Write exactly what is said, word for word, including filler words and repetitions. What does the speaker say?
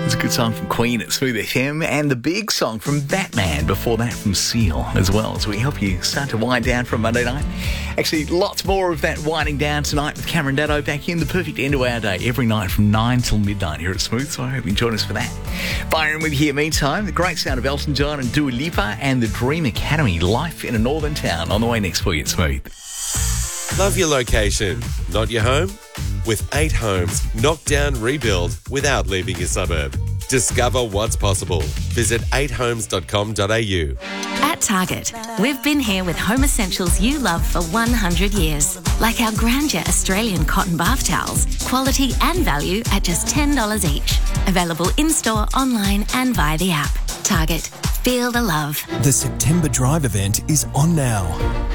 It's a good song from Queen at Smooth F M, and the big song from Batman before that from Seal as well, as we help you start to wind down from Monday night. Actually, lots more of that winding down tonight with Cameron Daddo back in. The perfect end to our day every night from nine till midnight here at Smooth, so I hope you join us for that. Byron with you here meantime. The great sound of Elton John and Dua Lipa and the Dream Academy, Life in a Northern Town, on the way next for you at Smooth. Love your location, not your home? With eight homes, knock down, rebuild without leaving your suburb. Discover what's possible. Visit eight homes dot com dot a u. At Target, we've been here with home essentials you love for one hundred years. Like our Grandeur Australian cotton bath towels. Quality and value at just ten dollars each. Available in-store, online and via the app. Target. Feel the love. The September Drive event is on now.